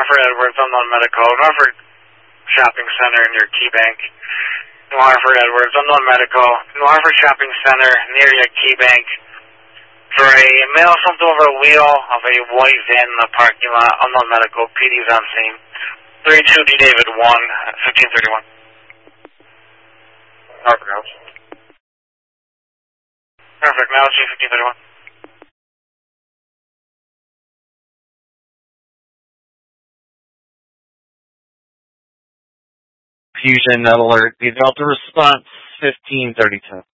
Hartford Edwards, unknown medical. Hartford Shopping Center near Key Bank. New Hartford Edwards, unknown medical. New Hartford Shopping Center near your Key Bank. For a male slumped over a wheel of a white van in the parking lot, unknown medical. PD's on scene. 32 D David 1, 1531. Hartford House. Perfect. Now it's 1531. Fusion alert. The Delta response 1532.